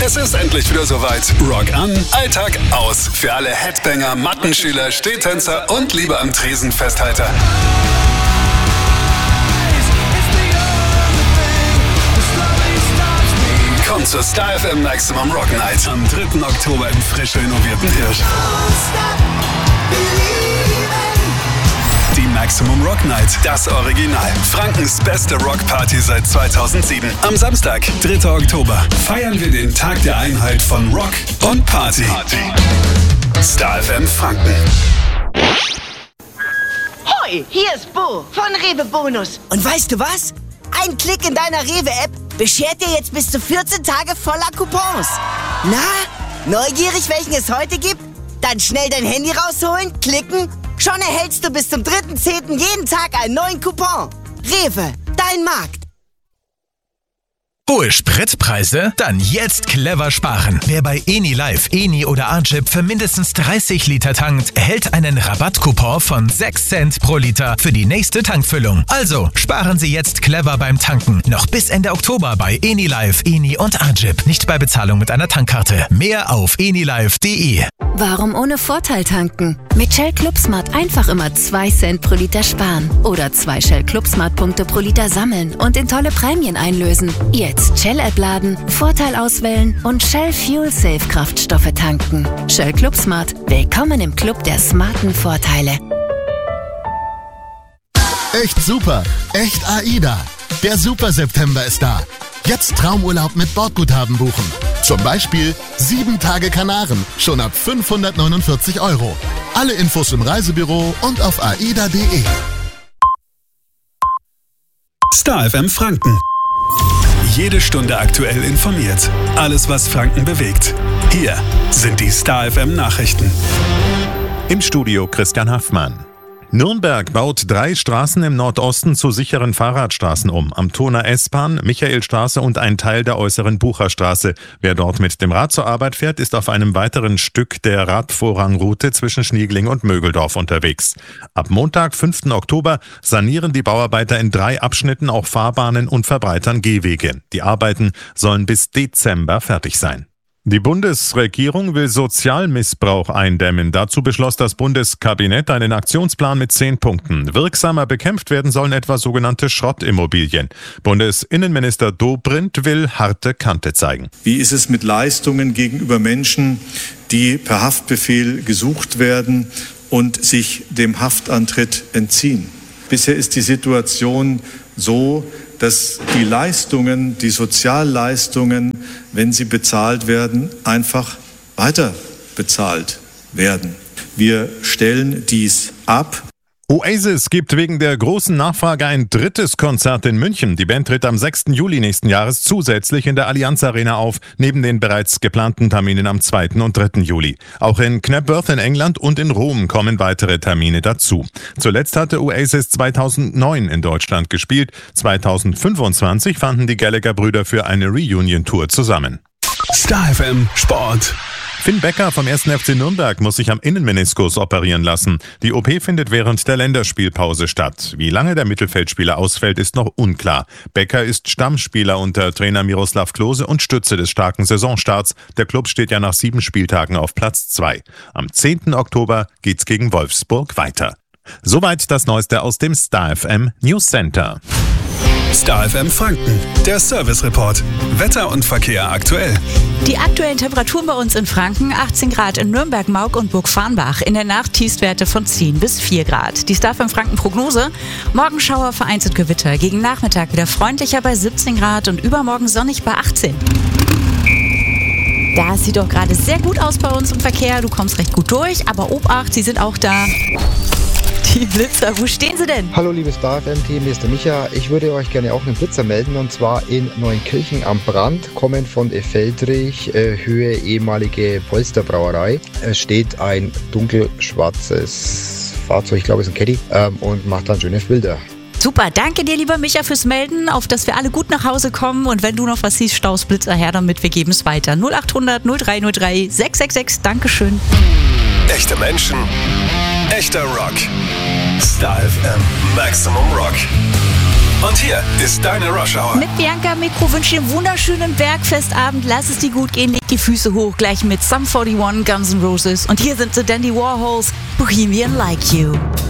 Es ist endlich wieder soweit. Rock an, Alltag aus. Für alle Headbanger, Mattenschüler, Stehtänzer und Liebe am Tresen Festhalter. Kommt zur Star FM Maximum Rock Night am 3. Oktober im frisch renovierten Hirsch. Die Maximum Rock Night, das Original. Frankens beste Rockparty seit 2007. Am Samstag, 3. Oktober, feiern wir den Tag der Einheit von Rock und Party. Star FM Franken. Hoi, hier ist Bo von Rewe Bonus. Und weißt du was? Ein Klick in deiner Rewe-App beschert dir jetzt bis zu 14 Tage voller Coupons. Na, neugierig, welchen es heute gibt? Dann schnell dein Handy rausholen, klicken. Schon erhältst du bis zum 3.10. jeden Tag einen neuen Coupon. Rewe, dein Markt. Hohe Spritpreise? Dann jetzt clever sparen. Wer bei Eni Live, Eni oder Arjip für mindestens 30 Liter tankt, erhält einen Rabattcoupon von 6 Cent pro Liter für die nächste Tankfüllung. Also sparen Sie jetzt clever beim Tanken. Noch bis Ende Oktober bei Eni Live, Eni und Arjip. Nicht bei Bezahlung mit einer Tankkarte. Mehr auf enilive.de. Warum ohne Vorteil tanken? Mit Shell Club Smart einfach immer 2 Cent pro Liter sparen. Oder 2 Shell Club Smart Punkte pro Liter sammeln und in tolle Prämien einlösen. Jetzt Shell-App laden, Vorteil auswählen und Shell Fuel Safe Kraftstoffe tanken. Shell Club Smart. Willkommen im Club der smarten Vorteile. Echt super, echt AIDA. Der Super September ist da. Jetzt Traumurlaub mit Bordguthaben buchen. Zum Beispiel 7 Tage Kanaren, schon ab 549 €. Alle Infos im Reisebüro und auf aida.de. Star FM Franken. Jede Stunde aktuell informiert. Alles, was Franken bewegt. Hier sind die Star FM Nachrichten. Im Studio Christian Haffmann. Nürnberg baut 3 Straßen im Nordosten zu sicheren Fahrradstraßen um. Am Turner S-Bahn, Michaelstraße und ein Teil der äußeren Bucherstraße. Wer dort mit dem Rad zur Arbeit fährt, ist auf einem weiteren Stück der Radvorrangroute zwischen Schniegling und Mögeldorf unterwegs. Ab Montag, 5. Oktober, sanieren die Bauarbeiter in 3 Abschnitten auch Fahrbahnen und verbreitern Gehwege. Die Arbeiten sollen bis Dezember fertig sein. Die Bundesregierung will Sozialmissbrauch eindämmen. Dazu beschloss das Bundeskabinett einen Aktionsplan mit 10 Punkten. Wirksamer bekämpft werden sollen etwa sogenannte Schrottimmobilien. Bundesinnenminister Dobrindt will harte Kante zeigen. Wie ist es mit Leistungen gegenüber Menschen, die per Haftbefehl gesucht werden und sich dem Haftantritt entziehen? Bisher ist die Situation so, dass die Leistungen, die Sozialleistungen, wenn sie bezahlt werden, einfach weiter bezahlt werden. Wir stellen dies ab. Oasis gibt wegen der großen Nachfrage ein 3. Konzert in München. Die Band tritt am 6. Juli nächsten Jahres zusätzlich in der Allianz Arena auf, neben den bereits geplanten Terminen am 2. und 3. Juli. Auch in Knebworth in England und in Rom kommen weitere Termine dazu. Zuletzt hatte Oasis 2009 in Deutschland gespielt. 2025 fanden die Gallagher-Brüder für eine Reunion-Tour zusammen. Star FM Sport. Finn Becker vom 1. FC Nürnberg muss sich am Innenmeniskus operieren lassen. Die OP findet während der Länderspielpause statt. Wie lange der Mittelfeldspieler ausfällt, ist noch unklar. Becker ist Stammspieler unter Trainer Miroslav Klose und Stütze des starken Saisonstarts. Der Klub steht ja nach 7 Spieltagen auf Platz 2. Am 10. Oktober geht's gegen Wolfsburg weiter. Soweit das Neueste aus dem Star FM News Center. Star FM Franken, der Service Report. Wetter und Verkehr aktuell. Die aktuellen Temperaturen bei uns in Franken: 18 Grad in Nürnberg, Maug und Burgfarrnbach. In der Nacht Tiefstwerte von 10 bis 4 Grad. Die Star FM Franken Prognose: Morgen Schauer, vereinzelt Gewitter. Gegen Nachmittag wieder freundlicher bei 17 Grad und übermorgen sonnig bei 18. Das sieht doch gerade sehr gut aus bei uns im Verkehr. Du kommst recht gut durch, aber Obacht, sie sind auch da. Die Blitzer, wo stehen sie denn? Hallo liebes Star FM-Team, hier ist der Micha. Ich würde euch gerne auch einen Blitzer melden, und zwar in Neunkirchen am Brand, kommend von Effeldrich, Höhe ehemalige Polsterbrauerei. Es steht ein dunkelschwarzes Fahrzeug, ich glaube es ist ein Caddy, und macht dann schöne Bilder. Super, danke dir, lieber Micha, fürs Melden, auf dass wir alle gut nach Hause kommen. Und wenn du noch was siehst, Staus, Blitzer her damit, wir geben es weiter. 0800 0303 666, Dankeschön. Echte Menschen, echter Rock. Star FM Maximum Rock. Und hier ist deine Rush Hour. Mit Bianca Mikro wünsche ich einen wunderschönen Bergfestabend. Lass es dir gut gehen, leg die Füße hoch. Gleich mit Sum 41, Guns N' Roses. Und hier sind The Dandy Warhols, Bohemian Like You.